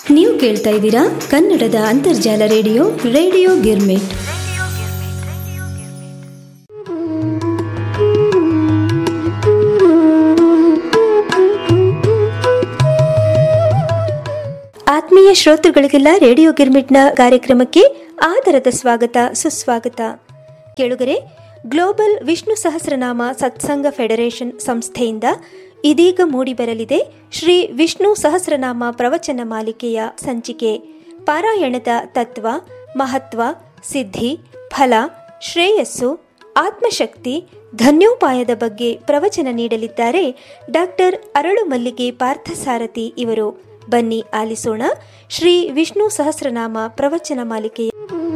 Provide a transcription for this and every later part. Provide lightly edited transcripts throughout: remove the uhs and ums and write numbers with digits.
ನೀವು ಕೇಳ್ತಾ ಇದ್ದೀರಾ ಕನ್ನಡದ ಅಂತರ್ಜಾಲ ರೇಡಿಯೋ ಗಿರ್ಮಿಟ್. ಆತ್ಮೀಯ ಶ್ರೋತೃಗಳಿಗೆಲ್ಲ ರೇಡಿಯೋ ಗಿರ್ಮಿಟ್ನ ಕಾರ್ಯಕ್ರಮಕ್ಕೆ ಆದರದ ಸ್ವಾಗತ ಸುಸ್ವಾಗತ. ಕೇಳುಗರೆ, ಗ್ಲೋಬಲ್ ವಿಷ್ಣು ಸಹಸ್ರನಾಮ ಸತ್ಸಂಗ ಫೆಡರೇಷನ್ ಸಂಸ್ಥೆಯಿಂದ ಇದೀಗ ಮೂಡಿಬರಲಿದೆ ಶ್ರೀ ವಿಷ್ಣು ಸಹಸ್ರನಾಮ ಪ್ರವಚನ ಮಾಲಿಕೆಯ ಸಂಚಿಕೆ. ಪಾರಾಯಣದ ತತ್ವ, ಮಹತ್ವ, ಸಿದ್ಧಿ, ಫಲ, ಶ್ರೇಯಸ್ಸು, ಆತ್ಮಶಕ್ತಿ, ಧನ್ಯೋಪಾಯದ ಬಗ್ಗೆ ಪ್ರವಚನ ನೀಡಲಿದ್ದಾರೆ ಡಾಕ್ಟರ್ ಅರಳುಮಲ್ಲಿಗೆ ಪಾರ್ಥಸಾರಥಿ ಇವರು. ಬನ್ನಿ ಆಲಿಸೋಣ ಶ್ರೀ ವಿಷ್ಣು ಸಹಸ್ರನಾಮ ಪ್ರವಚನ ಮಾಲಿಕೆಯ.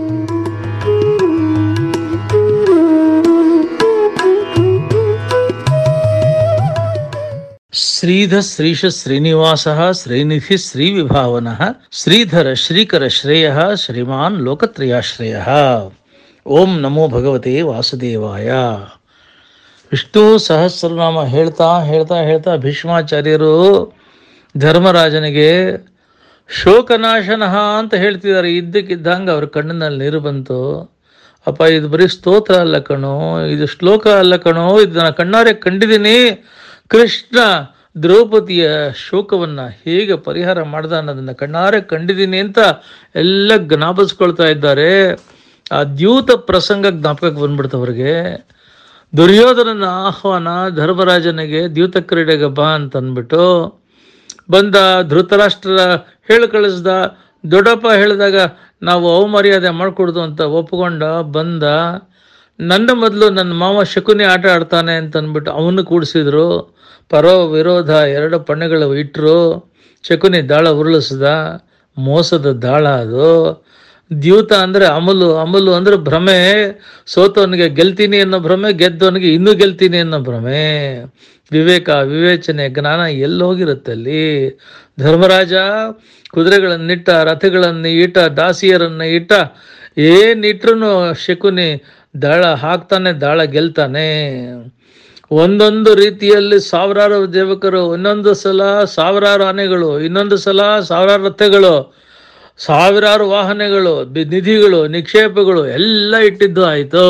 ಶ್ರೀಧ ಶ್ರೀಶ ಶ್ರೀನಿವಾಸ ಶ್ರೀನಿಧಿ ಶ್ರೀವಿಭಾವನ ಶ್ರೀಧರ ಶ್ರೀಕರ ಶ್ರೇಯ ಶ್ರೀಮಾನ್ ಲೋಕತ್ರಯಾಶ್ರಯ. ಓಂ ನಮೋ ಭಗವತೆ ವಾಸುದೇವಾಯ. ವಿಷ್ಣು ಸಹಸ್ರನಾಮ ಹೇಳ್ತಾ ಹೇಳ್ತಾ ಹೇಳ್ತಾ ಭೀಷ್ಮಾಚಾರ್ಯರು ಧರ್ಮರಾಜನಿಗೆ ಶೋಕನಾಶನಃ ಅಂತ ಹೇಳ್ತಿದ್ದಾರೆ. ಇದ್ದಕ್ಕಿದ್ದಂಗೆ ಅವ್ರ ಕಣ್ಣಿನಲ್ಲಿ ನೀರು ಬಂತು. ಅಪ್ಪ, ಇದು ಬರೀ ಸ್ತೋತ್ರ ಅಲ್ಲ ಕಣೋ, ಇದು ಶ್ಲೋಕ ಅಲ್ಲ ಕಣೋ, ಇದನ್ನ ಕಣ್ಣಾರೆ ಕಂಡಿದ್ದೀನಿ. ಕೃಷ್ಣ ದ್ರೌಪದಿಯ ಶೋಕವನ್ನು ಹೇಗೆ ಪರಿಹಾರ ಮಾಡ್ದ ಅನ್ನೋದನ್ನು ಕಣ್ಣಾರೆ ಕಂಡಿದ್ದೀನಿ ಅಂತ ಎಲ್ಲ ಜ್ಞಾಪಿಸ್ಕೊಳ್ತಾ ಇದ್ದಾರೆ. ಆ ದ್ಯೂತ ಪ್ರಸಂಗ ಜ್ಞಾಪಕಕ್ಕೆ ಬಂದ್ಬಿಡ್ತವ್ರಿಗೆ. ದುರ್ಯೋಧನನ ಆಹ್ವಾನ ಧರ್ಮರಾಜನಿಗೆ ದ್ಯೂತ ಕ್ರೀಡೆಗೆ ಬಾ ಅಂತ ಅಂದ್ಬಿಟ್ಟು ಬಂದ. ಧೃತರಾಷ್ಟ್ರ ಹೇಳಿ ಕಳಿಸ್ದ. ದೊಡ್ಡಪ್ಪ ಹೇಳಿದಾಗ ನಾವು ಅವಮರ್ಯಾದೆ ಮಾಡಿಕೊಡ್ದು ಅಂತ ಒಪ್ಕೊಂಡ ಬಂದ. ನನ್ನ ಮೊದಲು ನನ್ನ ಮಾವ ಶಕುನಿ ಆಟ ಆಡ್ತಾನೆ ಅಂತ ಅಂದ್ಬಿಟ್ಟು ಅವನು ಕೂಡಿಸಿದ್ರು. ಪರೋ ವಿರೋಧ ಎರಡು ಪಣ್ಣೆಗಳು ಇಟ್ಟರು. ಶಕುನಿ ದಾಳ ಉರುಳಿಸ್ದ. ಮೋಸದ ದಾಳ ಅದು. ದ್ಯೂತ ಅಂದರೆ ಅಮಲು ಅಂದರೆ ಭ್ರಮೆ. ಸೋತವನಿಗೆ ಗೆಲ್ತೀನಿ ಅನ್ನೋ ಭ್ರಮೆ, ಗೆದ್ದವನಿಗೆ ಇನ್ನೂ ಗೆಲ್ತೀನಿ ಅನ್ನೋ ಭ್ರಮೆ. ವಿವೇಕ, ವಿವೇಚನೆ, ಜ್ಞಾನ ಎಲ್ಲೋಗಿರುತ್ತೆ ಅಲ್ಲಿ. ಧರ್ಮರಾಜ ಕುದುರೆಗಳನ್ನಿಟ್ಟ, ರಥಗಳನ್ನು ಇಟ್ಟ, ದಾಸಿಯರನ್ನು ಇಟ್ಟ, ಏನಿಟ್ರು ಶಕುನಿ ದಾಳ ಹಾಕ್ತಾನೆ, ದಾಳ ಗೆಲ್ತಾನೆ. ಒಂದೊಂದು ರೀತಿಯಲ್ಲಿ ಸಾವಿರಾರು ದೇವಕರು, ಇನ್ನೊಂದು ಸಲ ಸಾವಿರಾರು ಆನೆಗಳು, ಇನ್ನೊಂದು ಸಲ ಸಾವಿರಾರು ರಥಗಳು, ಸಾವಿರಾರು ವಾಹನಗಳು, ನಿಧಿಗಳು, ನಿಕ್ಷೇಪಗಳು ಎಲ್ಲ ಇಟ್ಟಿದ್ದು ಆಯಿತು.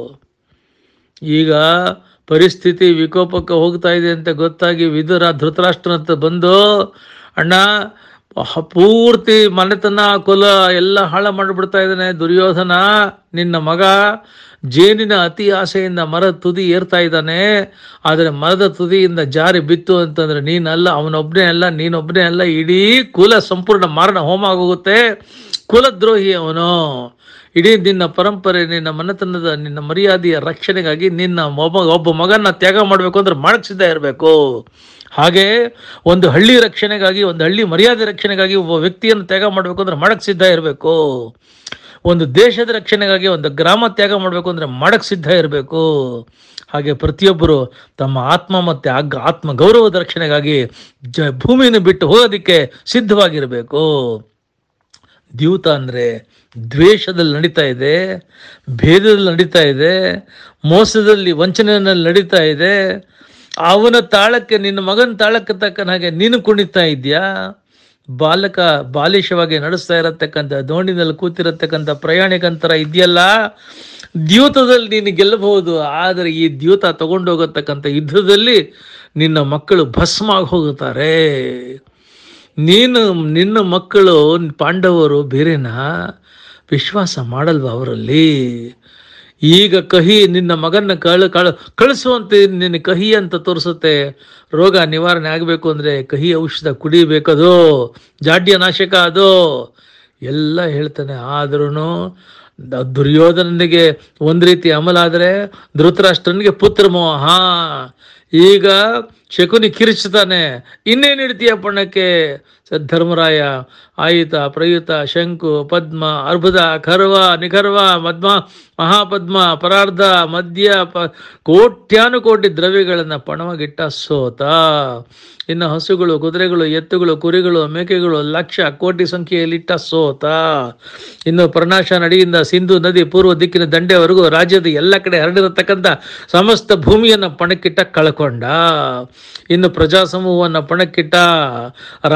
ಈಗ ಪರಿಸ್ಥಿತಿ ವಿಕೋಪಕ್ಕೆ ಹೋಗ್ತಾ ಇದೆ ಅಂತ ಗೊತ್ತಾಗಿ ವಿದುರ ಧೃತರಾಷ್ಟ್ರನಂತ ಬಂದು, ಅಣ್ಣ ಪೂರ್ತಿ ಮನೆತನ ಕುಲ ಎಲ್ಲ ಹಾಳ ಮಾಡಿಬಿಡ್ತಾ ಇದ್ದಾನೆ ದುರ್ಯೋಧನ. ನಿನ್ನ ಮಗ ಜೇನಿನ ಅತಿ ಆಸೆಯಿಂದ ಮರದ ತುದಿ ಏರ್ತಾ ಇದ್ದಾನೆ. ಆದರೆ ಮರದ ತುದಿಯಿಂದ ಜಾರಿ ಬಿತ್ತು ಅಂತಂದ್ರೆ ನೀನಲ್ಲ, ಅವನೊಬ್ಬನೇ ಅಲ್ಲ, ನೀನೊಬ್ಬನೇ ಅಲ್ಲ, ಇಡೀ ಕುಲ ಸಂಪೂರ್ಣ ಮಾರಣ ಹೋಮ ಆಗೋಗುತ್ತೆ. ಕುಲದ್ರೋಹಿ ಅವನು. ಇಡೀ ನಿನ್ನ ಪರಂಪರೆ, ನಿನ್ನ ಮನೆತನದ, ನಿನ್ನ ಮರ್ಯಾದೆಯ ರಕ್ಷಣೆಗಾಗಿ ನಿನ್ನ ಒಬ್ಬ ಮಗನ ತ್ಯಾಗ ಮಾಡಬೇಕು ಅಂದ್ರೆ ಮಾಡಕ್ಕೆ ಸಿದ್ಧ ಇರಬೇಕು. ಹಾಗೆ ಒಂದು ಹಳ್ಳಿ ರಕ್ಷಣೆಗಾಗಿ, ಒಂದು ಹಳ್ಳಿ ಮರ್ಯಾದೆ ರಕ್ಷಣೆಗಾಗಿ ಒಬ್ಬ ವ್ಯಕ್ತಿಯನ್ನು ತ್ಯಾಗ ಮಾಡಬೇಕು ಅಂದ್ರೆ ಮಾಡಕ್ಕೆ ಸಿದ್ಧ ಇರಬೇಕು. ಒಂದು ದೇಶದ ರಕ್ಷಣೆಗಾಗಿ ಒಂದು ಗ್ರಾಮ ತ್ಯಾಗ ಮಾಡಬೇಕು ಅಂದರೆ ಮಾಡಕ್ಕೆ ಸಿದ್ಧ ಇರಬೇಕು. ಹಾಗೆ ಪ್ರತಿಯೊಬ್ಬರು ತಮ್ಮ ಆತ್ಮ ಮತ್ತು ಆತ್ಮ ಗೌರವದ ರಕ್ಷಣೆಗಾಗಿ ಭೂಮಿಯನ್ನು ಬಿಟ್ಟು ಹೋಗೋದಕ್ಕೆ ಸಿದ್ಧವಾಗಿರಬೇಕು. ದ್ಯೂತ ಅಂದರೆ ದ್ವೇಷದಲ್ಲಿ ನಡೀತಾ ಇದೆ, ಭೇದದಲ್ಲಿ ನಡೀತಾ ಇದೆ, ಮೋಸದಲ್ಲಿ ವಂಚನೆಯಲ್ಲಿ ನಡೀತಾ ಇದೆ. ಅವನ ತಾಳಕ್ಕೆ, ನಿನ್ನ ಮಗನ ತಾಳಕ್ಕೆ ತಕ್ಕನ ಹಾಗೆ ನೀನು ಕುಣಿತಾ ಇದೆಯಾ? ಬಾಲಿಶವಾಗಿ ನಡೆಸ್ತಾ ಇರತಕ್ಕಂಥ, ದೋಣಿನಲ್ಲಿ ಕೂತಿರತಕ್ಕಂಥ ಪ್ರಯಾಣಿಕಂತರ ಇದೆಯಲ್ಲ, ದ್ಯೂತದಲ್ಲಿ ನೀನು ಗೆಲ್ಲಬಹುದು. ಆದರೆ ಈ ದ್ಯೂತ ತಗೊಂಡೋಗತಕ್ಕಂಥ ಯುದ್ಧದಲ್ಲಿ ನಿನ್ನ ಮಕ್ಕಳು ಭಸ್ಮ ಆಗಿ ಹೋಗುತ್ತಾರೆ. ನಿನ್ನ ಮಕ್ಕಳು ಪಾಂಡವರು ಬೇರೆನಾ? ವಿಶ್ವಾಸ ಮಾಡಲ್ವ ಅವರಲ್ಲಿ? ಈಗ ಕಹಿ ನಿನ್ನ ಮಗನ ಕಳಿಸುವಂತೆ ನಿನ್ನ ಕಹಿ ಅಂತ ತೋರಿಸುತ್ತೆ. ರೋಗ ನಿವಾರಣೆ ಆಗಬೇಕು ಅಂದರೆ ಕಹಿ ಔಷಧ ಕುಡಿಬೇಕದು, ಜಾಡ್ಯ ನಾಶಕ ಅದು ಎಲ್ಲ ಹೇಳ್ತಾನೆ. ಆದ್ರೂ ದುರ್ಯೋಧನನಿಗೆ ಒಂದು ರೀತಿ ಅಮಲಾದರೆ ಧೃತರಾಷ್ಟ್ರನಿಗೆ ಪುತ್ರ ಮೋಹ. ಈಗ ಶಕುನಿ ಕಿರಿಚ್ತಾನೆ, ಇನ್ನೇನು ಇಡ್ತೀಯ ಪಣ್ಣಕ್ಕೆ? ಧರ್ಮರಾಯ ಆಯುತ, ಪ್ರಯುತ, ಶಂಕು, ಪದ್ಮ, ಅರ್ಬುದ, ಖರ್ವ, ನಿಖರ್ವ, ಮದ್ಮ, ಮಹಾಪದ್ಮ, ಪರಾರ್ಧ, ಮಧ್ಯ, ಕೋಟ್ಯಾನುಕೋಟಿ ದ್ರವ್ಯಗಳನ್ನು ಪಣವಾಗಿಟ್ಟ ಸೋತ. ಇನ್ನು ಹಸುಗಳು, ಕುದುರೆಗಳು, ಎತ್ತುಗಳು, ಕುರಿಗಳು, ಮೇಕೆಗಳು ಲಕ್ಷ ಕೋಟಿ ಸಂಖ್ಯೆಯಲ್ಲಿಟ್ಟ ಸೋತ. ಇನ್ನು ಪ್ರನಾಶ ನಡಿಯಿಂದ ಸಿಂಧು ನದಿ ಪೂರ್ವ ದಿಕ್ಕಿನ ದಂಡೆವರೆಗೂ ರಾಜ್ಯದ ಎಲ್ಲ ಕಡೆ ಹರಡಿರತಕ್ಕಂಥ ಸಮಸ್ತ ಭೂಮಿಯನ್ನು ಪಣಕ್ಕಿಟ್ಟ ಕಳ್ಕೊಂಡ. ಇನ್ನು ಪ್ರಜಾ ಸಮೂಹವನ್ನು ಪಣಕ್ಕಿಟ್ಟ, ರಾಜ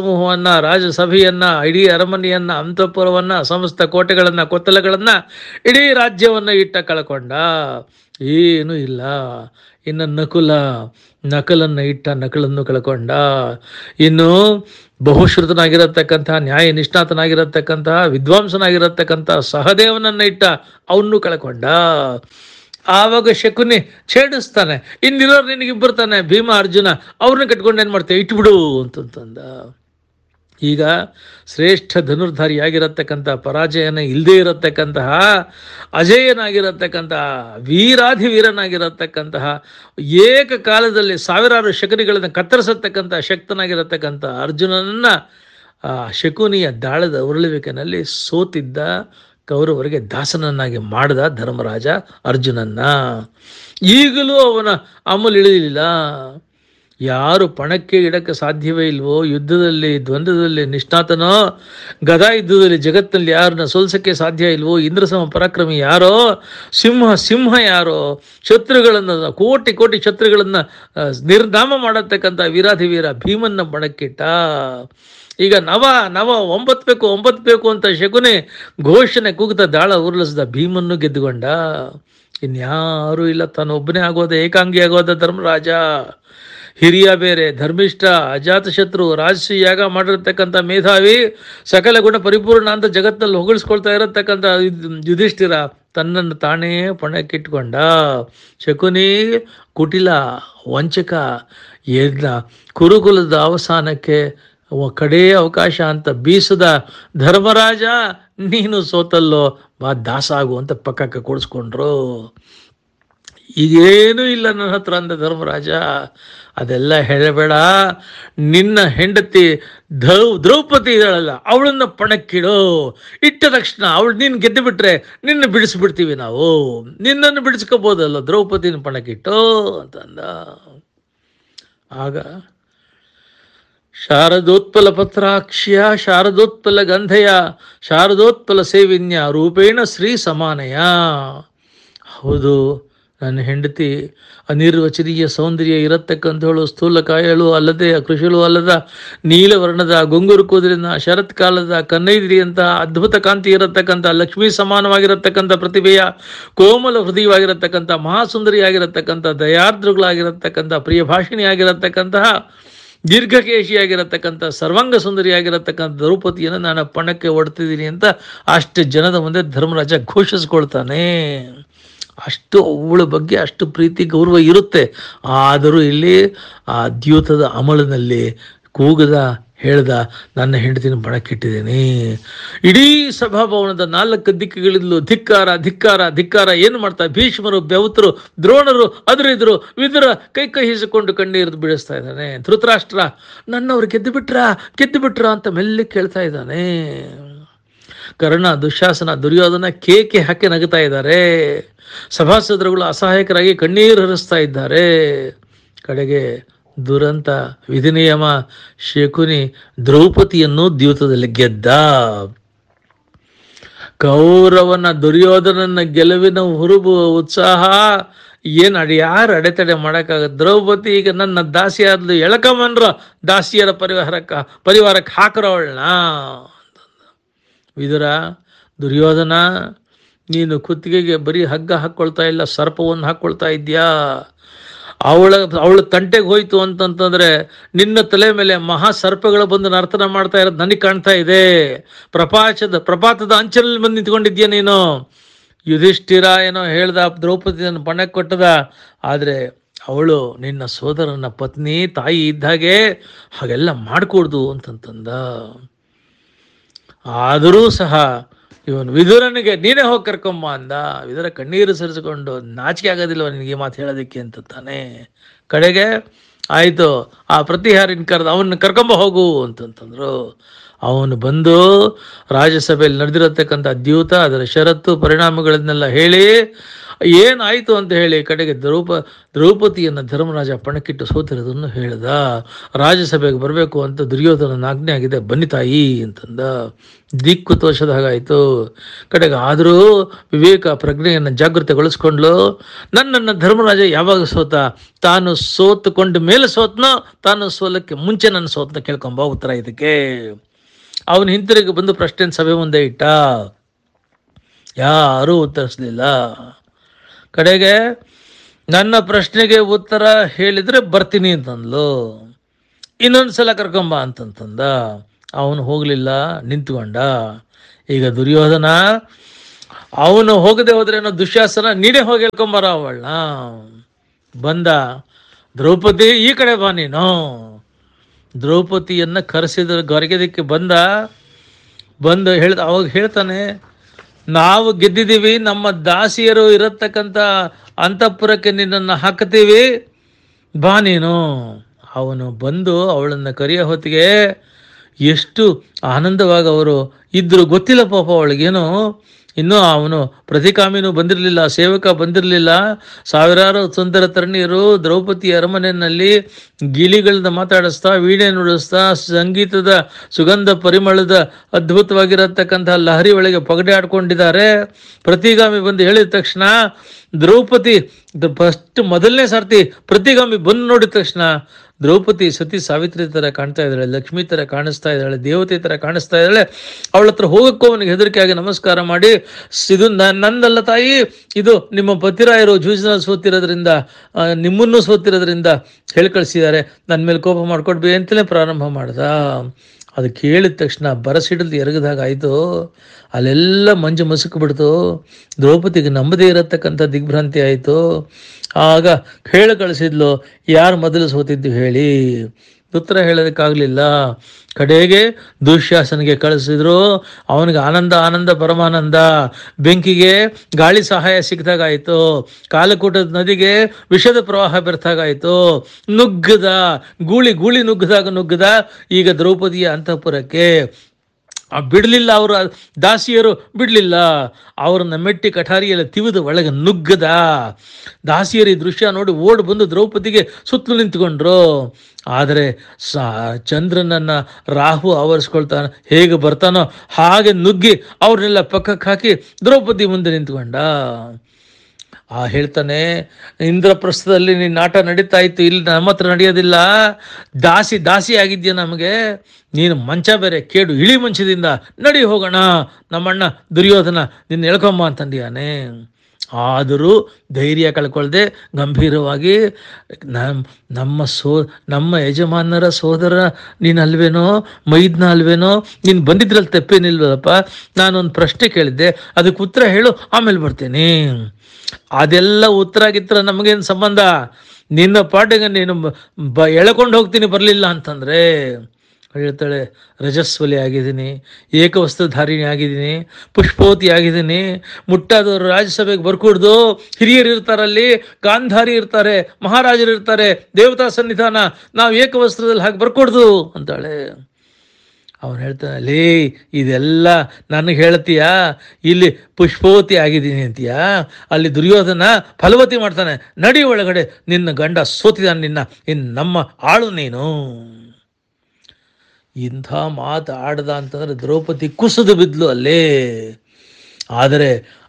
ರಾಜಸಮೂಹವನ್ನ, ರಾಜಸಭೆಯನ್ನ, ಇಡೀ ಅರಮನೆಯನ್ನ, ಅಂತಃಪುರವನ್ನ, ಸಮಸ್ತ ಕೋಟೆಗಳನ್ನ, ಕೊತ್ತಲಗಳನ್ನ, ಇಡೀ ರಾಜ್ಯವನ್ನ ಇಟ್ಟ ಕಳ್ಕೊಂಡ. ಏನೂ ಇಲ್ಲ. ಇನ್ನು ನಕಲನ್ನು ಇಟ್ಟ ನಕಲನ್ನು ಕಳ್ಕೊಂಡ. ಇನ್ನು ಬಹುಶ್ರುತನಾಗಿರತಕ್ಕಂತಹ, ನ್ಯಾಯ ನಿಷ್ಣಾತನಾಗಿರತಕ್ಕಂತಹ, ವಿದ್ವಾಂಸನಾಗಿರತಕ್ಕಂತಹ ಸಹದೇವನನ್ನ ಇಟ್ಟ ಅವನ್ನೂ ಕಳ್ಕೊಂಡ. ಆವಾಗ ಶಕುನಿ ಛೇಡಿಸ್ತಾನೆ, ಇನ್ನಿರೋರು ನಿನಗಿಬ್ಬರು ತಾನೆ, ಭೀಮ ಅರ್ಜುನ, ಅವ್ರನ್ನ ಕಟ್ಕೊಂಡು ಏನು ಮಾಡ್ತೇವೆ, ಇಟ್ಬಿಡು ಅಂತಂದ. ಈಗ ಶ್ರೇಷ್ಠ ಧನುರ್ಧಾರಿಯಾಗಿರತಕ್ಕಂಥ, ಪರಾಜಯನ ಇಲ್ಲದೇ ಇರತಕ್ಕಂತಹ, ಅಜೇಯನಾಗಿರತಕ್ಕಂತಹ, ವೀರಾಧಿವೀರನಾಗಿರತಕ್ಕಂತಹ, ಏಕಕಾಲದಲ್ಲಿ ಸಾವಿರಾರು ಶಕುನಿಗಳನ್ನು ಕತ್ತರಿಸತಕ್ಕಂಥ ಶಕ್ತನಾಗಿರತಕ್ಕಂಥ ಅರ್ಜುನನನ್ನ ಶಕುನಿಯ ದಾಳದ ಉರುಳುವಿಕೆನಲ್ಲಿ ಸೋತಿದ್ದ ಕೌರವರಿಗೆ ದಾಸನನ್ನಾಗಿ ಮಾಡಿದ ಧರ್ಮರಾಜ ಅರ್ಜುನನ್ನ. ಈಗಲೂ ಅವನ ಅಮಲು ಇಳಿಲಿಲ್ಲ. ಯಾರು ಪಣಕ್ಕೆ ಇಡಕ್ಕೆ ಸಾಧ್ಯವೇ ಇಲ್ವೋ, ಯುದ್ಧದಲ್ಲಿ, ದ್ವಂದ್ವದಲ್ಲಿ ನಿಷ್ಣಾತನೋ, ಗದಾ ಯುದ್ಧದಲ್ಲಿ ಜಗತ್ತಿನಲ್ಲಿ ಯಾರನ್ನ ಸೋಲ್ಸಕ್ಕೆ ಸಾಧ್ಯ ಇಲ್ವೋ, ಇಂದ್ರಸಮ ಪರಾಕ್ರಮಿ ಯಾರೋ, ಸಿಂಹ ಯಾರೋ, ಶತ್ರುಗಳನ್ನು, ಕೋಟಿ ಕೋಟಿ ಶತ್ರುಗಳನ್ನು ನಿರ್ನಾಮ ಮಾಡತಕ್ಕಂಥ ವೀರಾಧಿವೀರ ಭೀಮನ್ನ ಪಣಕ್ಕಿಟ್ಟ. ಈಗ ನವ 9 ಬೇಕು ಅಂತ ಶಕುನಿ ಘೋಷಣೆ ಕೂಗುತ್ತಾ ದಾಳ ಉರುಳಿಸಿದ, ಭೀಮನ್ನು ಗೆದ್ದುಕೊಂಡ. ಇನ್ಯಾರೂ ಇಲ್ಲ, ತಾನೊಬ್ಬನೇ ಆಗೋದ, ಏಕಾಂಗಿ ಆಗೋದ ಧರ್ಮರಾಜ. ಹಿರಿಯ ಬೇರೆ, ಧರ್ಮಿಷ್ಠ, ಅಜಾತಶತ್ರು, ರಾಜಸಿ ಯಾಗ ಮಾಡಿರತಕ್ಕಂಥ ಮೇಧಾವಿ, ಸಕಲ ಗುಣ ಪರಿಪೂರ್ಣ ಅಂತ ಜಗತ್ತಿನಲ್ಲಿ ಹೊಗಳಿಸ್ಕೊಳ್ತಾ ಇರತಕ್ಕಂಥ ಯುಧಿಷ್ಠಿರ ತನ್ನನ್ನು ತಾನೇ ಪಣಕ್ಕಿಟ್ಕೊಂಡ. ಶಕುನಿ ಕುಟಿಲ, ವಂಚಕ, ಕುರುಕುಲದ ಅವಸಾನಕ್ಕೆ ಕಡೇ ಅವಕಾಶ ಅಂತ ಬೀಸದ ಧರ್ಮರಾಜ, ನೀನು ಸೋತಲ್ಲೋ, ಬಾ ದಾಸ ಆಗು ಅಂತ ಪಕ್ಕಕ್ಕೆ ಕೂಡಿಸ್ಕೊಂಡ್ರು. ಈಗೇನೂ ಇಲ್ಲ ನನ್ನ ಹತ್ರ ಅಂದ ಧರ್ಮರಾಜ. ಅದೆಲ್ಲ ಹೇಳಬೇಡ, ನಿನ್ನ ಹೆಂಡತಿ ದ್ರೌಪದಿ ಇದ್ದಾಳಲ್ಲ, ಅವಳನ್ನ ಪಣಕ್ಕಿಡು. ಇಟ್ಟ ತಕ್ಷಣ ಅವಳು ನೀನು ಗೆದ್ದು ಬಿಟ್ರೆ ನಿನ್ನ ಬಿಡಿಸ್ಬಿಡ್ತೀವಿ ನಾವು, ನಿನ್ನನ್ನು ಬಿಡಿಸ್ಕೋಬೋದಲ್ಲ, ದ್ರೌಪದಿನ ಪಣಕ್ಕಿಟ್ಟು ಅಂತಂದ. ಆಗ ಶಾರದೋತ್ಪಲ ಪತ್ರಾಕ್ಷ್ಯ, ಶಾರದೋತ್ಪಲ ಗಂಧಯ, ಶಾರದೋತ್ಪಲ ಸೇವಿನ್ಯ, ರೂಪೇಣ ಶ್ರೀ ಸಮಾನಯ. ಹೌದು, ನನ್ನ ಹೆಂಡತಿ ಅನಿರ್ವಚನೀಯ ಸೌಂದರ್ಯ ಇರತಕ್ಕಂಥವಳು, ಸ್ಥೂಲಕಾಯಳು ಅಲ್ಲದೆ, ಕೃಷಿಳು ಅಲ್ಲದ, ನೀಲವರ್ಣದ, ಗುಂಗುರು ಕೂದಲಿನ, ಶರತ್ಕಾಲದ, ಕನ್ನೈದಿರಿಯಂತಹ ಅದ್ಭುತ ಕಾಂತಿ ಇರತಕ್ಕಂಥ, ಲಕ್ಷ್ಮೀ ಸಮಾನವಾಗಿರತಕ್ಕಂಥ ಪ್ರತಿಭೆಯ, ಕೋಮಲ ಹೃದಯವಾಗಿರತಕ್ಕಂಥ, ಮಹಾಸುಂದರಿಯಾಗಿರತಕ್ಕಂಥ, ದಯಾರ್ದ್ರಗಳಾಗಿರತಕ್ಕಂಥ, ಪ್ರಿಯ ಭಾಷಿಣಿಯಾಗಿರತಕ್ಕಂತಹ, ದೀರ್ಘಕೇಶಿಯಾಗಿರತಕ್ಕಂಥ, ಸರ್ವಾಂಗ ಸುಂದರಿಯಾಗಿರತಕ್ಕಂಥ ದ್ರೌಪದಿಯನ್ನು ನಾನು ಪಣಕ್ಕೆ ಹೊಡ್ತಿದ್ದೀನಿ ಅಂತ ಅಷ್ಟು ಜನದ ಮುಂದೆ ಧರ್ಮರಾಜ ಘೋಷಿಸ್ಕೊಳ್ತಾನೆ. ಅಷ್ಟು ಅವಳ ಬಗ್ಗೆ ಅಷ್ಟು ಪ್ರೀತಿ ಗೌರವ ಇರುತ್ತೆ. ಆದರೂ ಇಲ್ಲಿ ಆ ದ್ಯೂತದ ಅಮಲಿನಲ್ಲಿ ಕೂಗದ, ಹೇಳ್ದ, ನನ್ನ ಹೆಂಡತಿನ ಪಣಕ್ಕಿಟ್ಟಿದ್ದೀನಿ. ಇಡೀ ಸಭಾಭವನದ 4 ದಿಕ್ಕುಗಳಿಂದಲೂ ಧಿಕ್ಕಾರ ಧಿಕ್ಕಾರ ಧಿಕ್ಕಾರ. ಏನು ಮಾಡ್ತಾ, ಭೀಷ್ಮರು, ಬೆವತರು, ದ್ರೋಣರು ಅದುರಿದ್ರು, ವಿದುರ ಕೈ ಹೀಸಿಕೊಂಡು ಕಣ್ಣೀರು ಬೀಳಿಸ್ತಾ ಇದ್ದಾನೆ. ಧೃತರಾಷ್ಟ್ರ, ನನ್ನವ್ರು ಗೆದ್ದು ಬಿಟ್ರ ಅಂತ ಮೆಲ್ಲಿ ಕೇಳ್ತಾ ಇದ್ದಾನೆ. ಕರ್ಣ, ದುಶ್ಯಾಸನ, ದುರ್ಯೋಧನ ಕೇಕೆ ಹಾಕಿ ನಗುತ್ತಾ ಇದ್ದಾರೆ. ಸಭಾಸದರುಗಳು ಅಸಹಾಯಕರಾಗಿ ಕಣ್ಣೀರು ಹರಿಸ್ತಾ ಇದ್ದಾರೆ. ಕಡೆಗೆ ದುರಂತ, ವಿಧಿನಿಯಮ, ಶಕುನಿ ದ್ರೌಪದಿಯನ್ನು ದ್ಯೂತದಲ್ಲಿ ಗೆದ್ದ. ಕೌರವನ, ದುರ್ಯೋಧನನ ಗೆಲುವಿನ ಹುರುಬು, ಉತ್ಸಾಹ ಯಾರು ಅಡೆತಡೆ ಮಾಡೋಕ್ಕಾಗತ್ತೆ? ದ್ರೌಪದಿ ಈಗ ನನ್ನ ದಾಸಿಯಾದ್ಲು, ಎಳಕಮನ್ರ ದಾಸಿಯರ ಪರಿವಾರಕ್ಕೆ ಹಾಕರೋ ಅವಳನ್ನ. ವಿದುರ, ದುರ್ಯೋಧನ, ನೀನು ಕುತ್ತಿಗೆಗೆ ಬರೀ ಹಗ್ಗ ಹಾಕ್ಕೊಳ್ತಾ ಇಲ್ಲ, ಸರ್ಪವನ್ನು ಹಾಕ್ಕೊಳ್ತಾ ಇದ್ಯಾ. ಅವಳ ತಂಟೆಗೆ ಹೋಯ್ತು ಅಂತಂತಂದ್ರೆ ನಿನ್ನ ತಲೆ ಮೇಲೆ ಮಹಾ ಸರ್ಪಗಳು ಬಂದು ನರ್ತನ ಮಾಡ್ತಾ ಇರೋದು ನನಗೆ ಕಾಣ್ತಾ ಇದೆ. ಪ್ರಪಾತದ ಅಂಚಿನಲ್ಲಿ ಬಂದು ನಿಂತ್ಕೊಂಡಿದ್ಯಾ ನೀನು. ಯುಧಿಷ್ಠಿರ ಏನೋ ಹೇಳ್ದ, ದ್ರೌಪದಿಯನ್ನು ಪಣಕ್ಕೆ ಕೊಟ್ಟದ, ಆದರೆ ಅವಳು ನಿನ್ನ ಸೋದರನ ಪತ್ನಿ, ತಾಯಿ ಇದ್ದಾಗೆ, ಹಾಗೆಲ್ಲ ಮಾಡ್ಕೊಡ್ದು ಅಂತಂತಂದ. ಆದರೂ ಸಹ ಇವನು ವಿದುರನಿಗೆ ನೀನೇ ಹೋಗಿ ಕರ್ಕೊಂಬ ಅಂದ. ವಿದುರ ಕಣ್ಣೀರು ಸರಿಸಿಕೊಂಡು, ನಾಚಿಕೆ ಆಗೋದಿಲ್ವ ನಿನಗೆ ಮಾತು ಹೇಳೋದಕ್ಕೆ ಅಂತ ತಾನೆ. ಕಡೆಗೆ ಆಯಿತು, ಆ ಪ್ರತಿಹಾರಿನ ಕರೆದು ಅವನ್ನ ಕರ್ಕೊಂಬ ಹೋಗು ಅಂತಂತಂದ್ರು. ಅವನು ಬಂದು ರಾಜ್ಯಸಭೆಯಲ್ಲಿ ನಡೆದಿರತಕ್ಕಂಥ ದ್ಯೂತ, ಅದರ ಷರತ್ತು ಪರಿಣಾಮಗಳನ್ನೆಲ್ಲ ಹೇಳಿ ಏನಾಯಿತು ಅಂತ ಹೇಳಿ ಕಡೆಗೆ ದ್ರೌಪದಿಯನ್ನು ಧರ್ಮರಾಜ ಪಣಕ್ಕಿಟ್ಟು ಸೋತಿರೋದನ್ನು ಹೇಳ್ದ. ರಾಜ್ಯಸಭೆಗೆ ಬರಬೇಕು ಅಂತ ದುರ್ಯೋಧನನ ಆಜ್ಞೆ ಆಗಿದೆ, ಬನ್ನಿ ತಾಯಿ ಅಂತಂದ. ದಿಕ್ಕು ತೋಷದ ಹಾಗಾಯಿತು. ಕಡೆಗೆ ಆದರೂ ವಿವೇಕ ಪ್ರಜ್ಞೆಯನ್ನು ಜಾಗೃತೆಗೊಳಿಸ್ಕೊಂಡ್ಲು. ನನ್ನನ್ನು ಧರ್ಮರಾಜ ಯಾವಾಗ ಸೋತ? ತಾನು ಸೋತುಕೊಂಡ ಮೇಲೆ ಸೋತ್ನೋ, ತಾನು ಸೋಲಕ್ಕೆ ಮುಂಚೆ ನನ್ನ ಸೋತ್ನ ಕೇಳ್ಕೊಂಬ ಉತ್ತರ ಇದಕ್ಕೆ. ಅವನು ಹಿಂತಿರುಗಿ ಬಂದು ಪ್ರಶ್ನೆ ಸಭೆ ಮುಂದೆ ಇಟ್ಟ. ಯಾರೂ ಉತ್ತರಿಸಲಿಲ್ಲ. ಕಡೆಗೆ ನನ್ನ ಪ್ರಶ್ನೆಗೆ ಉತ್ತರ ಹೇಳಿದರೆ ಬರ್ತೀನಿ ಅಂತಂದ್ಲು. ಇನ್ನೊಂದು ಸಲ ಕರ್ಕೊಂಬ ಅಂತಂತಂದ. ಅವನು ಹೋಗಲಿಲ್ಲ, ನಿಂತ್ಕೊಂಡ. ಈಗ ದುರ್ಯೋಧನ ಅವನು ಹೋಗದೆ ಹೋದ್ರೇನೋ ದುಶ್ಯಾಸನ ನೀನೇ ಹೋಗಿ ಹೇಳ್ಕೊಂಬಾರ ಅವಳನ್ನ. ಬಂದ. ದ್ರೌಪದಿ ಈ ಕಡೆ ಬಾ ನೀನು. ದ್ರೌಪದಿಯನ್ನು ಕರೆಸಿದ ಗರಿಗೆದಕ್ಕೆ ಬಂದು ಅವಾಗ ಹೇಳ್ತಾನೆ, ನಾವು ಗೆದ್ದಿದ್ದೀವಿ, ನಮ್ಮ ದಾಸಿಯರು ಇರತಕ್ಕಂಥ ಅಂತಃಪುರಕ್ಕೆ ನಿನ್ನನ್ನು ಹಾಕ್ತೀವಿ, ಬಾ ನೀನು. ಅವನು ಬಂದು ಅವಳನ್ನು ಕರೆಯೋ ಹೊತ್ತಿಗೆ ಎಷ್ಟು ಆನಂದವಾಗಿ ಅವರು ಇದ್ದರು ಗೊತ್ತಿಲ್ಲ ಪಾಪ ಅವಳಿಗೇನು. ಇನ್ನೂ ಅವನು ಪ್ರತಿಕಾಮಿನೂ ಬಂದಿರಲಿಲ್ಲ, ಸೇವಕ ಬಂದಿರಲಿಲ್ಲ. ಸಾವಿರಾರು ಸುಂದರ ತರುಣಿಯರು ದ್ರೌಪದಿ ಅರಮನೆಯಲ್ಲಿ ಗಿಳಿಗಳನ್ನ ಮಾತಾಡಿಸ್ತಾ, ವೀಣೆ ನುಡಿಸ್ತಾ, ಸಂಗೀತದ ಸುಗಂಧ ಪರಿಮಳದ ಅದ್ಭುತವಾಗಿರತಕ್ಕಂಥ ಲಹರಿ ಒಳಗೆ ಪಗಡೆ ಆಡ್ಕೊಂಡಿದ್ದಾರೆ. ಪ್ರತಿಗಾಮಿ ಬಂದು ಹೇಳಿದ ತಕ್ಷಣ ದ್ರೌಪದಿ ಮೊದಲನೇ ಸರ್ತಿ ಪ್ರತಿಗಾಮಿ ಬಂದು ನೋಡಿದ ತಕ್ಷಣ ದ್ರೌಪದಿ ಸತಿ ಸಾವಿತ್ರಿ ಥರ ಕಾಣ್ತಾ ಇದ್ದಾಳೆ, ಲಕ್ಷ್ಮೀ ಥರ ಕಾಣಿಸ್ತಾ ಇದ್ದಾಳೆ, ದೇವತೆ ಥರ ಕಾಣಿಸ್ತಾ ಇದ್ದಾಳೆ. ಅವಳ ಹತ್ರ ಹೋಗಕ್ಕೂ ಅವನಿಗೆ ಹೆದರಿಕೆಯಾಗಿ ನಮಸ್ಕಾರ ಮಾಡಿ, ಇದು ನಂದಲ್ಲ ತಾಯಿ, ಇದು ನಿಮ್ಮ ಪತಿರಾಯರು ಜೂಜಿನಲ್ಲಿ ಸೋತಿರೋದ್ರಿಂದ, ನಿಮ್ಮನ್ನು ಸೋತಿರೋದ್ರಿಂದ ಹೇಳಿ ಕಳಿಸಿದ್ದಾರೆ, ನನ್ನ ಮೇಲೆ ಕೋಪ ಮಾಡ್ಕೊಡ್ಬೇ ಅಂತಲೇ ಪ್ರಾರಂಭ ಮಾಡ್ದ. ಅದು ಕೇಳಿದ ತಕ್ಷಣ ಬರಸಿಡಲ್ದು ಎರಗದಾಗ ಆಯಿತು. ಅಲ್ಲೆಲ್ಲ ಮಂಜು ಮಸುಕು ಬಿಡ್ತು. ದ್ರೌಪದಿಗೆ ನಂಬದೇ ಇರತಕ್ಕಂಥ ದಿಗ್ಭ್ರಾಂತಿ ಆಯಿತು. ಆಗ ಹೇಳಿ ಕಳಿಸಿದ್ಲು, ಯಾರು ಮೊದಲು ಸೋತಿದ್ದು ಹೇಳಿ. ಉತ್ತರ ಹೇಳೋದಕ್ಕಾಗಲಿಲ್ಲ. ಕಡೆಗೆ ದುಶ್ಯಾಸನಿಗೆ ಕಳಿಸಿದ್ರು. ಅವನಿಗೆ ಆನಂದ ಪರಮಾನಂದ. ಬೆಂಕಿಗೆ ಗಾಳಿ ಸಹಾಯ ಸಿಕ್ಕಿದಾಗಾಯಿತು. ಕಾಲಕೂಟದ ನದಿಗೆ ವಿಷದ ಪ್ರವಾಹ ಬೆರ್ತಾಗಾಯಿತು. ನುಗ್ಗದ ಗೂಳಿ ನುಗ್ಗದ. ಈಗ ದ್ರೌಪದಿಯ ಅಂತಃಪುರಕ್ಕೆ ಬಿಡಲಿಲ್ಲ. ಅವರು ದಾಸಿಯರು ಬಿಡಲಿಲ್ಲ. ಅವರನ್ನು ಮೆಟ್ಟಿ ಕಠಾರಿಯಲ್ಲಿ ತಿವಿದು ಒಳಗೆ ನುಗ್ಗದ. ದಾಸಿಯರು ಈ ದೃಶ್ಯ ನೋಡಿ ಓಡಿ ಬಂದು ದ್ರೌಪದಿಗೆ ಸುತ್ತಲೂ ನಿಂತ್ಕೊಂಡ್ರು. ಆದರೆ ಚಂದ್ರನನ್ನು ರಾಹು ಆವರಿಸ್ಕೊಳ್ತಾನೆ, ಹೇಗೆ ಬರ್ತಾನೋ ಹಾಗೆ ನುಗ್ಗಿ ಅವ್ರನ್ನೆಲ್ಲ ಪಕ್ಕಕ್ಕೆ ಹಾಕಿ ದ್ರೌಪದಿ ಮುಂದೆ ನಿಂತ್ಕೊಂಡ. ಹೇಳ್ತಾನೆ, ಇಂದ್ರಪ್ರಸ್ಥದಲ್ಲಿ ನೀನು ನಾಟ ನಡೀತಾ ಇತ್ತು, ಇಲ್ಲಿ ನಮ್ಮ ಹತ್ರ ನಡೆಯೋದಿಲ್ಲ. ದಾಸಿ ಆಗಿದ್ಯಾ ನಮಗೆ, ನೀನು ಮಂಚ ಬೇರೆ ಕೇಡು, ಇಳಿ ಮಂಚದಿಂದ ನಡಿ ಹೋಗೋಣ, ನಮ್ಮಣ್ಣ ದುರ್ಯೋಧನ ನಿನ್ನ ಎಳ್ಕೊಂಬ ಅಂತಂದಿಯಾನೆ. ಆದರೂ ಧೈರ್ಯ ಕಳ್ಕೊಳ್ದೆ ಗಂಭೀರವಾಗಿ, ನಮ್ಮ ಯಜಮಾನರ ಸೋದರ ನೀನು ಅಲ್ವೇನೋ, ಮೈದ್ನ ಅಲ್ವೇನೋ, ನೀನು ಬಂದಿದ್ರಲ್ಲಿ ತಪ್ಪೇನಿಲ್ವಲ್ಲಪ್ಪ, ನಾನೊಂದು ಪ್ರಶ್ನೆ ಕೇಳಿದ್ದೆ, ಅದಕ್ಕೆ ಉತ್ತರ ಹೇಳು, ಆಮೇಲೆ ಬರ್ತೀನಿ. ಅದೆಲ್ಲ ಉತ್ತರ ಆಗಿತ್ತರ ನಮಗೇನು ಸಂಬಂಧ, ನಿನ್ನ ಪಾಟಿಗೆ ನೀನು ಎಳ್ಕೊಂಡು ಹೋಗ್ತೀನಿ ಬರಲಿಲ್ಲ ಅಂತಂದರೆ. ಹೇಳ್ತಾಳೆ, ರಜಸ್ವಲಿ ಆಗಿದ್ದೀನಿ, ಏಕವಸ್ತ್ರಧಾರಿಣಿ ಆಗಿದ್ದೀನಿ, ಪುಷ್ಪವತಿ ಆಗಿದ್ದೀನಿ, ಮುಟ್ಟಾದವರು ರಾಜ್ಯಸಭೆಗೆ ಬರ್ಕೂಡ್ದು, ಹಿರಿಯರು ಇರ್ತಾರಲ್ಲಿ, ಗಾಂಧಾರಿ ಇರ್ತಾರೆ, ಮಹಾರಾಜರು ಇರ್ತಾರೆ, ದೇವತಾ ಸನ್ನಿಧಾನ, ನಾವು ಏಕವಸ್ತ್ರದಲ್ಲಿ ಹಾಗೆ ಬರ್ಕೂಡ್ದು ಅಂತಾಳೆ. ಅವನು ಹೇಳ್ತಾನೆ, ಲೇ ಇದೆಲ್ಲ ನನಗೆ ಹೇಳ್ತೀಯಾ, ಇಲ್ಲಿ ಪುಷ್ಪವತಿ ಆಗಿದ್ದೀನಿ ಅಂತೀಯಾ, ಅಲ್ಲಿ ದುರ್ಯೋಧನ ಫಲವತಿ ಮಾಡ್ತಾನೆ, ನಡಿ ಒಳಗಡೆ, ನಿನ್ನ ಗಂಡ ಸೋತಿದ್ದಾನೆ, ಇನ್ನು ನಮ್ಮ ಆಳು ನೀನು. ಇಂಥ ಮಾತು ಆಡ್ದ ಅಂತಂದ್ರೆ ದ್ರೌಪದಿ ಕುಸಿದು ಬಿದ್ಲು ಅಲ್ಲೇ. ಆದರೆ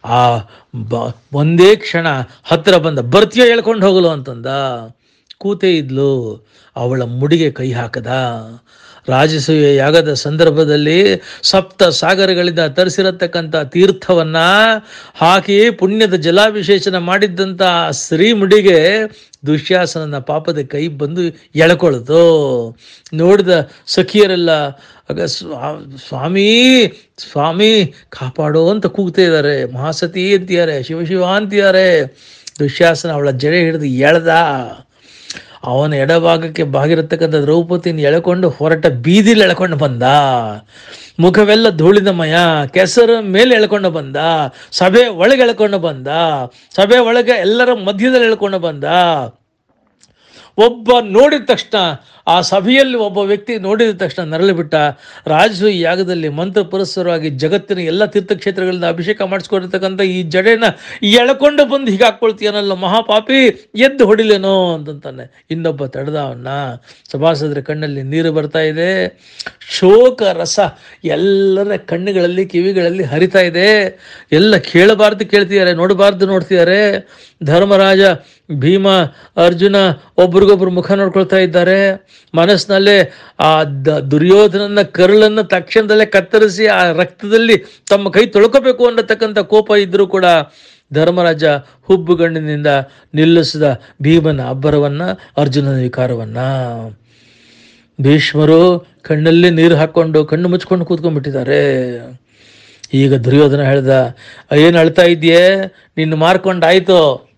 ಒಂದೇ ಕ್ಷಣ ಹತ್ತಿರ ಬಂದ, ಬರ್ತೀಯ ಹೇಳ್ಕೊಂಡು ಹೋಗಲು ಅಂತಂದ. ಕೂತೇ ಇದ್ಲು. ಅವಳ ಮುಡಿಗೆ ಕೈ ಹಾಕದ. ರಾಜಸೂಯ ಯಾಗದ ಸಂದರ್ಭದಲ್ಲಿ ಸಪ್ತ ಸಾಗರಗಳಿಂದ ತರಿಸಿರತಕ್ಕಂಥ ತೀರ್ಥವನ್ನ ಹಾಕಿ ಪುಣ್ಯದ ಜಲಾಭಿಷೇಚನ ಮಾಡಿದ್ದಂಥ ಶ್ರೀಮುಡಿಗೆ ದುಶ್ಯಾಸನನ ಪಾಪದ ಕೈ ಬಂದು ಎಳ್ಕೊಳ್ತು. ನೋಡಿದ ಸಖಿಯರೆಲ್ಲ ಆಗ ಸ್ವಾಮಿ ಸ್ವಾಮಿ ಕಾಪಾಡೋ ಅಂತ ಕೂಗ್ತಾ ಇದ್ದಾರೆ. ಮಹಾಸತಿ ಅಂತಿದ್ದಾರೆ, ಶಿವ ಅಂತಿದ್ದಾರೆ. ದುಶ್ಯಾಸನ ಅವಳ ಜಡೆ ಹಿಡಿದು ಎಳ್ದ. ಅವನ ಎಡಭಾಗಕ್ಕೆ ಬಾಗಿರತಕ್ಕಂಥ ದ್ರೌಪದಿನ ಎಳ್ಕೊಂಡು ಹೊರಟ ಬೀದಿಲಿ ಎಳ್ಕೊಂಡು ಬಂದ. ಮುಖವೆಲ್ಲ ಧೂಳಿನಮಯ, ಕೆಸರು ಮೇಲೆ ಎಳ್ಕೊಂಡು ಬಂದ. ಸಭೆ ಒಳಗೆ ಎಳ್ಕೊಂಡು ಬಂದ. ಸಭೆ ಒಳಗೆ ಎಲ್ಲರ ಮಧ್ಯದಲ್ಲಿ ಎಳ್ಕೊಂಡು ಬಂದ. ಒಬ್ಬ ನೋಡಿದ ತಕ್ಷಣ ಆ ಸಭೆಯಲ್ಲಿ ಒಬ್ಬ ವ್ಯಕ್ತಿ ನೋಡಿದ ತಕ್ಷಣ ನರಳಿ ಬಿಟ್ಟ. ರಾಜಸೂಯ ಯಾಗದಲ್ಲಿ ಮಂತ್ರ ಪುರಸ್ಸರವಾಗಿ ಜಗತ್ತಿನ ಎಲ್ಲ ತೀರ್ಥಕ್ಷೇತ್ರಗಳಿಂದ ಅಭಿಷೇಕ ಮಾಡಿಸ್ಕೊಂಡಿರ್ತಕ್ಕಂಥ ಈ ಜಡೆನ ಎಳ್ಕೊಂಡು ಬಂದು ಹೀಗೆ ಹಾಕ್ಕೊಳ್ತೀಯನಲ್ಲ ಮಹಾಪಾಪಿ, ಎದ್ದು ಹೊಡಿಲೇನೋ ಅಂತಂತಾನೆ. ಇನ್ನೊಬ್ಬ ತಡೆದ ಅವನ್ನ. ಸಭಾಸದರ ಕಣ್ಣಲ್ಲಿ ನೀರು ಬರ್ತಾ ಇದೆ, ಶೋಕ ರಸ ಎಲ್ಲರ ಕಣ್ಣುಗಳಲ್ಲಿ ಕಿವಿಗಳಲ್ಲಿ ಹರಿತಾ ಇದೆ. ಎಲ್ಲ ಕೇಳಬಾರ್ದು ಕೇಳ್ತಿದ್ದಾರೆ, ನೋಡಬಾರ್ದು ನೋಡ್ತಿದ್ದಾರೆ. ಧರ್ಮರಾಜ, ಭೀಮ, ಅರ್ಜುನ ಒಬ್ರಿಗೊಬ್ರು ಮುಖ ನೋಡ್ಕೊಳ್ತಾ ಇದ್ದಾರೆ. ಮನಸ್ಸಿನಲ್ಲೇ ಆ ದುರ್ಯೋಧನನ ಕರುಳನ್ನು ತಕ್ಷಣದಲ್ಲೇ ಕತ್ತರಿಸಿ ಆ ರಕ್ತದಲ್ಲಿ ತಮ್ಮ ಕೈ ತೊಳ್ಕೋಬೇಕು ಅನ್ನತಕ್ಕಂಥ ಕೋಪ ಇದ್ರೂ ಕೂಡ ಧರ್ಮರಾಜ ಹುಬ್ಬುಗಣ್ಣಿನಿಂದ ನಿಲ್ಲಿಸಿದ ಭೀಮನ ಅಬ್ಬರವನ್ನ, ಅರ್ಜುನನ ವಿಕಾರವನ್ನ. ಭೀಷ್ಮರು ಕಣ್ಣಲ್ಲಿ ನೀರು ಹಾಕ್ಕೊಂಡು ಕಣ್ಣು ಮುಚ್ಕೊಂಡು ಕೂತ್ಕೊಂಡ್ಬಿಟ್ಟಿದ್ದಾರೆ. ಈಗ ದುರ್ಯೋಧನ ಹೇಳ್ದ, ಏನು ಅಳ್ತಾ ಇದೆಯೇ, ನಿನ್ನ ಮಾರ್ಕೊಂಡಾಯ್ತು,